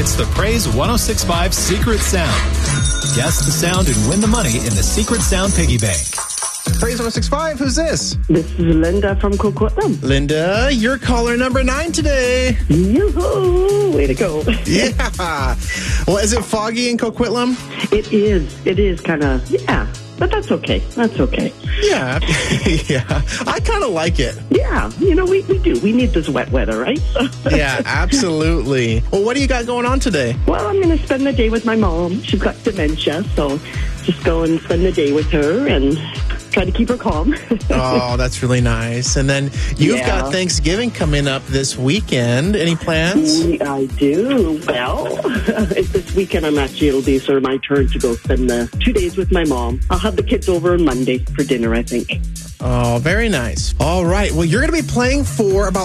It's the Praise 106.5 Secret Sound. Guess the sound and win the money in the Secret Sound Piggy Bank. Praise 106.5, who's this? This is Linda from Coquitlam. Linda, you're caller number 9 today. Yoo-hoo! Way to go. Yeah. Well, is it foggy in Coquitlam? It is. It is kind of, yeah. But that's okay. That's okay. Yeah. Yeah. I kind of like it. Yeah. You know, we do. We need this wet weather, right? Yeah, absolutely. Well, what do you got going on today? Well, I'm going to spend the day with my mom. She's got dementia, so just go and spend the day with her and try to keep her calm. Oh, that's really nice. And then you've got Thanksgiving coming up this weekend. Any plans? I do. Well, this weekend it'll be sort of my turn to go spend the 2 days with my mom. I'll have the kids over on Monday for dinner, I think. Oh, very nice. All right. Well, you're going to be playing for about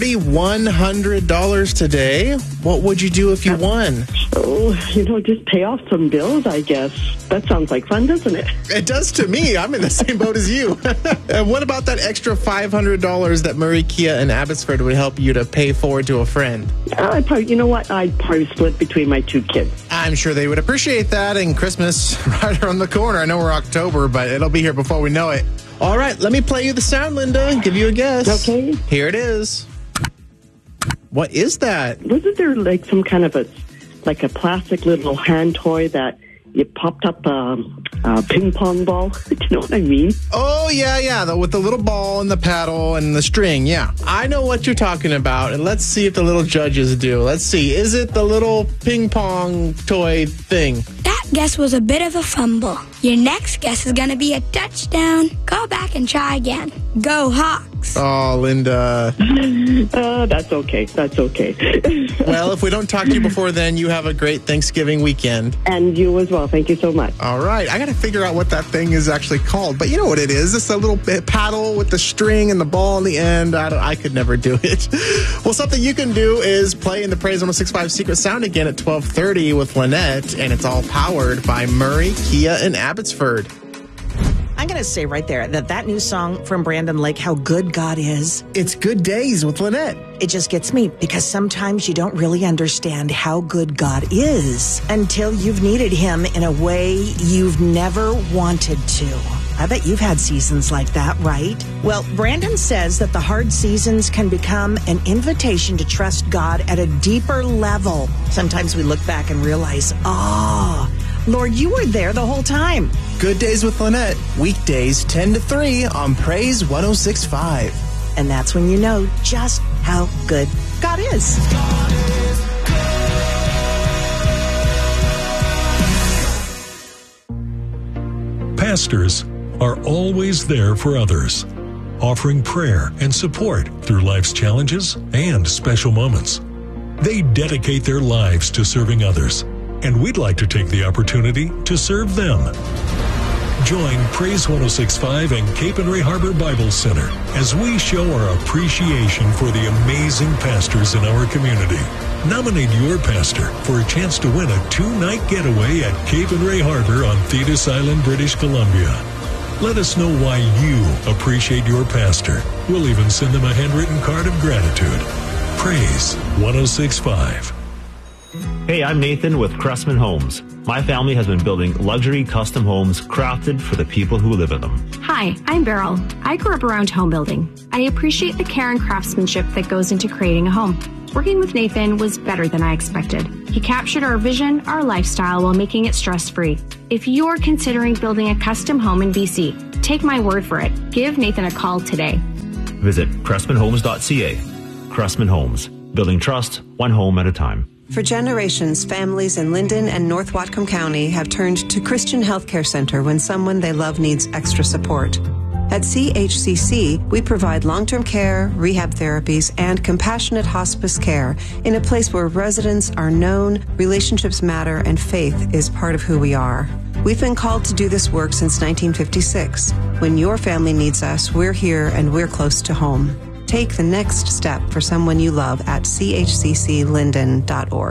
$3,100 today. What would you do if you won? Oh, just pay off some bills, I guess. That sounds like fun, doesn't it? It does to me. I'm in the same boat as you. And what about that extra $500 that Murray Kia in Abbotsford would help you to pay forward to a friend? I'd probably split between my 2 kids. I'm sure they would appreciate that. And Christmas right around the corner. I know we're October, but it'll be here before we know it. All right, let me play you the sound, Linda, and give you a guess. Okay. Here it is. What is that? Wasn't there like some kind of a plastic little hand toy that you popped up a ping pong ball? Do you know what I mean? Oh, yeah, with the little ball and the paddle and the string, yeah. I know what you're talking about, and let's see if the little judges do. Let's see, is it the little ping pong toy thing? That guess was a bit of a fumble. Your next guess is going to be a touchdown. Go back and try again. Go Hawks. Oh, Linda. That's okay. That's okay. Well, if we don't talk to you before then, you have a great Thanksgiving weekend. And you as well. Thank you so much. All right. I got to figure out what that thing is actually called. But you know what it is. It's a little paddle with the string and the ball on the end. I could never do it. Well, something you can do is play in the Praise 106.5 Secret Sound again at 12:30 with Lynette. And it's all powered by Murray Kia in Abbotsford. I'm going to say right there that new song from Brandon Lake, How Good God Is. It's Good Days with Lynette. It just gets me because sometimes you don't really understand how good God is until you've needed him in a way you've never wanted to. I bet you've had seasons like that, right? Well, Brandon says that the hard seasons can become an invitation to trust God at a deeper level. Sometimes we look back and realize, Lord, you were there the whole time. Good Days with Lynette, weekdays 10 to 3 on Praise 106.5. And that's when you know just how good God is. Pastors are always there for others, offering prayer and support through life's challenges and special moments. They dedicate their lives to serving others, and we'd like to take the opportunity to serve them. Join Praise 106.5 and Cape and Ray Harbor Bible Center as we show our appreciation for the amazing pastors in our community. Nominate your pastor for a chance to win a 2-night getaway at Cape and Ray Harbor on Thetis Island, British Columbia. Let us know why you appreciate your pastor. We'll even send them a handwritten card of gratitude. Praise 106.5. Hey, I'm Nathan with Cressman Homes. My family has been building luxury custom homes crafted for the people who live in them. Hi, I'm Beryl. I grew up around home building. I appreciate the care and craftsmanship that goes into creating a home. Working with Nathan was better than I expected. He captured our vision, our lifestyle, while making it stress-free. If you're considering building a custom home in BC, take my word for it. Give Nathan a call today. Visit CressmanHomes.ca. Cressman Homes. Building trust, one home at a time. For generations, families in Linden and North Whatcom County have turned to Christian Healthcare Center when someone they love needs extra support. At CHCC, we provide long-term care, rehab therapies, and compassionate hospice care in a place where residents are known, relationships matter, and faith is part of who we are. We've been called to do this work since 1956. When your family needs us, we're here and we're close to home. Take the next step for someone you love at chcclinden.org.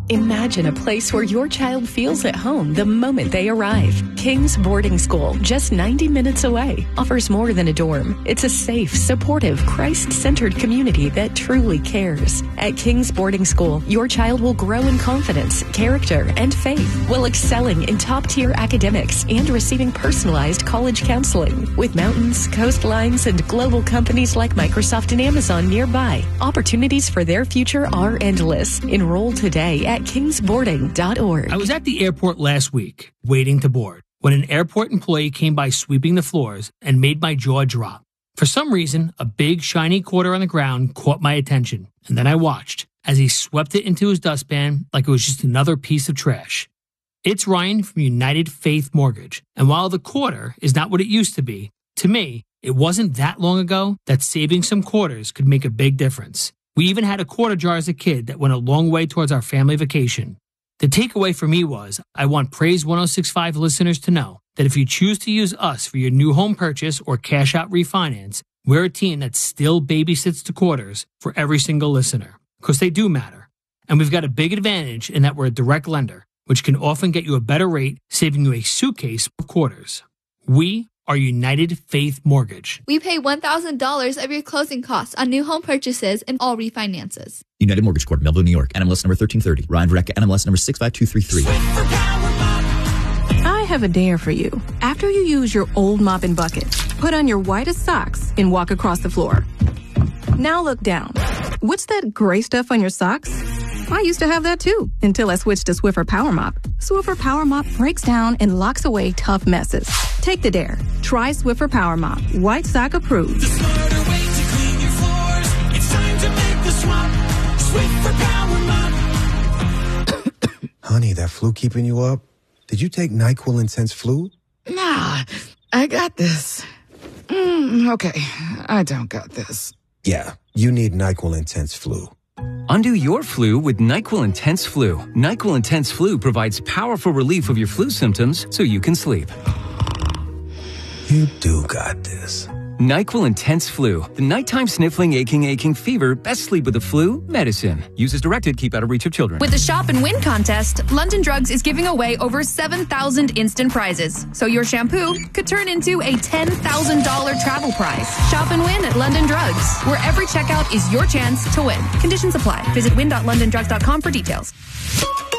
Imagine a place where your child feels at home the moment they arrive. King's Boarding School, just 90 minutes away, offers more than a dorm. It's a safe, supportive, Christ-centered community that truly cares. At King's Boarding School, your child will grow in confidence, character, and faith, while excelling in top-tier academics and receiving personalized college counseling. With mountains, coastlines, and global companies like Microsoft and Amazon nearby, opportunities for their future are endless. Enroll today at kingsboarding.org. I was at the airport last week, waiting to board, when an airport employee came by sweeping the floors and made my jaw drop. For some reason, a big, shiny quarter on the ground caught my attention, and then I watched as he swept it into his dustpan like it was just another piece of trash. It's Ryan from United Faith Mortgage, and while the quarter is not what it used to be, to me, it wasn't that long ago that saving some quarters could make a big difference. We even had a quarter jar as a kid that went a long way towards our family vacation. The takeaway for me was, I want Praise 106.5 listeners to know that if you choose to use us for your new home purchase or cash out refinance, we're a team that still babysits the quarters for every single listener, because they do matter. And we've got a big advantage in that we're a direct lender, which can often get you a better rate, saving you a suitcase of quarters. We are United Faith Mortgage. We pay $1,000 of your closing costs on new home purchases and all refinances. United Mortgage Corp, Melville, New York. NMLS number 1330. Ryan Verrecka, NMLS number 65233. I have a dare for you. After you use your old mop and bucket, put on your whitest socks and walk across the floor. Now look down. What's that gray stuff on your socks? I used to have that too, until I switched to Swiffer Power Mop. Swiffer Power Mop breaks down and locks away tough messes. Take the dare. Try Swiffer Power Mop. White sock approved. The smarter way to clean your floors. It's time to make the swap. Swiffer Power Mop. Honey, that flu keeping you up? Did you take NyQuil Intense Flu? Nah, I got this. Okay, I don't got this. Yeah, you need NyQuil Intense Flu. Undo your flu with NyQuil Intense Flu. NyQuil Intense Flu provides powerful relief of your flu symptoms so you can sleep. You do got this. NyQuil Intense Flu. The nighttime sniffling, aching fever. Best sleep with the flu medicine. Use as directed. Keep out of reach of children. With the Shop and Win contest, London Drugs is giving away over 7,000 instant prizes. So your shampoo could turn into a $10,000 travel prize. Shop and win at London Drugs, where every checkout is your chance to win. Conditions apply. Visit win.londondrugs.com for details.